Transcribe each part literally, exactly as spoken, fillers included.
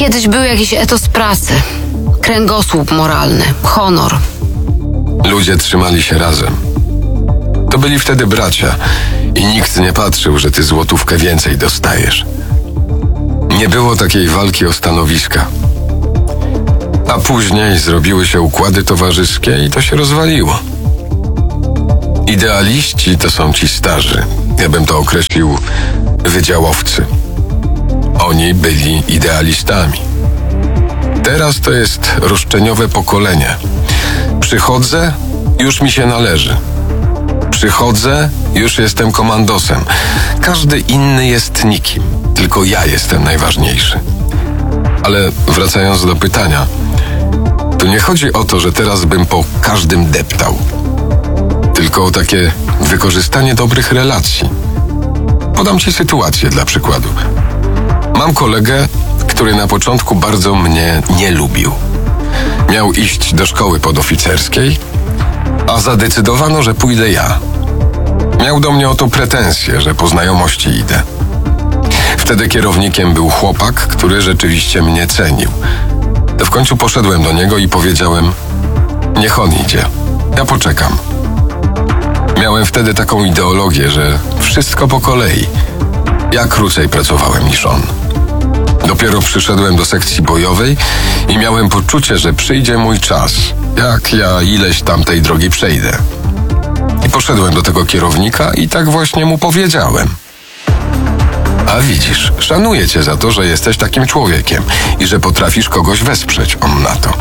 Kiedyś był jakiś etos pracy, kręgosłup moralny, honor. Ludzie trzymali się razem. To byli wtedy bracia i nikt nie patrzył, że ty złotówkę więcej dostajesz. Nie było takiej walki o stanowiska. A później zrobiły się układy towarzyskie i to się rozwaliło. Idealiści to są ci starzy. Ja bym to określił wydziałowcy. Oni byli idealistami. Teraz to jest roszczeniowe pokolenie. Przychodzę, już mi się należy. Przychodzę, już jestem komandosem. Każdy inny jest nikim. Tylko ja jestem najważniejszy. Ale wracając do pytania, tu nie chodzi o to, że teraz bym po każdym deptał. Tylko o takie wykorzystanie dobrych relacji. Podam ci sytuację dla przykładu. Mam kolegę, który na początku bardzo mnie nie lubił. Miał iść do szkoły podoficerskiej, a zadecydowano, że pójdę ja. Miał do mnie o to pretensje, że po znajomości idę. Wtedy kierownikiem był chłopak, który rzeczywiście mnie cenił. To w końcu poszedłem do niego i powiedziałem: niech on idzie, ja poczekam. Miałem wtedy taką ideologię, że wszystko po kolei. Ja krócej pracowałem niż on. Dopiero przyszedłem do sekcji bojowej i miałem poczucie, że przyjdzie mój czas, jak ja ileś tam tej drogi przejdę. I poszedłem do tego kierownika i tak właśnie mu powiedziałem: a widzisz, szanuję cię za to, że jesteś takim człowiekiem i że potrafisz kogoś wesprzeć. On na to.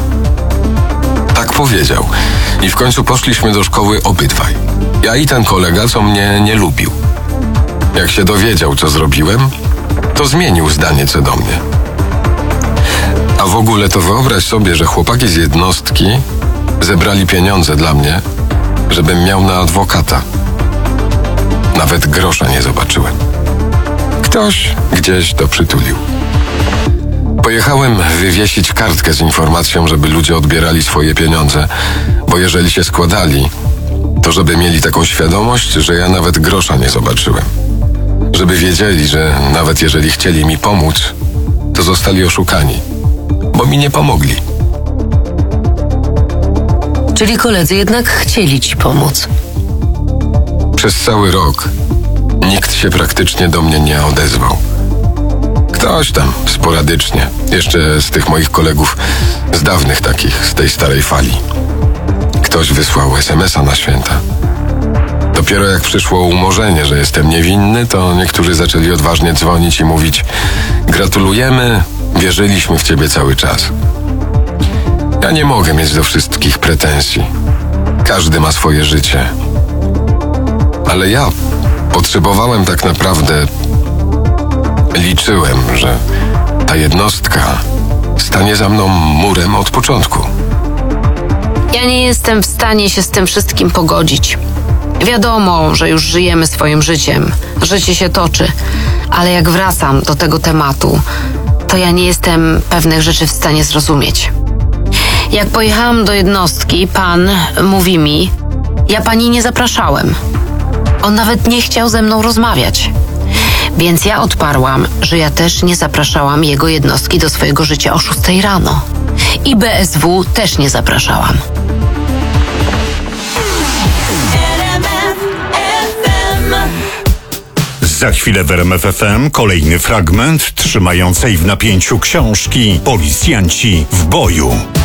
Tak powiedział. I w końcu poszliśmy do szkoły obydwaj. Ja i ten kolega, co mnie nie lubił. Jak się dowiedział, co zrobiłem, to zmienił zdanie co do mnie. A w ogóle to wyobraź sobie, że chłopaki z jednostki zebrali pieniądze dla mnie, żebym miał na adwokata. Nawet grosza nie zobaczyłem. Ktoś gdzieś to przytulił. Pojechałem wywiesić kartkę z informacją, żeby ludzie odbierali swoje pieniądze, bo jeżeli się składali, to żeby mieli taką świadomość, że ja nawet grosza nie zobaczyłem. Żeby wiedzieli, że nawet jeżeli chcieli mi pomóc, to zostali oszukani, bo mi nie pomogli. Czyli koledzy jednak chcieli ci pomóc. Przez cały rok nikt się praktycznie do mnie nie odezwał. Ktoś tam sporadycznie, jeszcze z tych moich kolegów, z dawnych takich, z tej starej fali. Ktoś wysłał es em es a na święta. Dopiero jak przyszło umorzenie, że jestem niewinny, to niektórzy zaczęli odważnie dzwonić i mówić: gratulujemy, wierzyliśmy w ciebie cały czas. Ja nie mogę mieć do wszystkich pretensji. Każdy ma swoje życie. Ale ja potrzebowałem tak naprawdę... Liczyłem, że ta jednostka stanie za mną murem od początku. Ja nie jestem w stanie się z tym wszystkim pogodzić. Wiadomo, że już żyjemy swoim życiem. Życie się toczy. Ale jak wracam do tego tematu, to ja nie jestem pewnych rzeczy w stanie zrozumieć. Jak pojechałam do jednostki, pan mówi mi: ja pani nie zapraszałem. On nawet nie chciał ze mną rozmawiać. Więc ja odparłam, że ja też nie zapraszałam jego jednostki do swojego życia o szóstej rano. I be es we też nie zapraszałam. Za chwilę w R M F F M kolejny fragment trzymającej w napięciu książki Policjanci w boju.